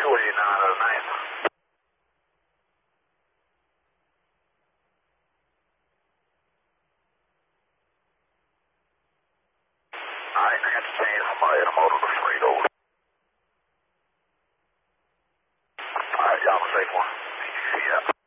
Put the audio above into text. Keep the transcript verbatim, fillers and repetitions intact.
two eighty-nine out of nine. Alright, I got to change from my intermodal to freight over. Alright, y'all have a safe one.